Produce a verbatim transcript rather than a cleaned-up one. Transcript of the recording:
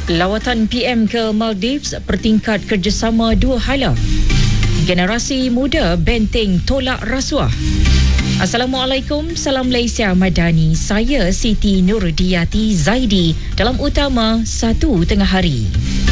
Lawatan P M ke Maldives bertingkat kerjasama dua hala. Generasi muda benteng tolak rasuah. Assalamualaikum, salam Malaysia Madani. Saya Siti Nurdiati Zaidi dalam utama satu tengah hari.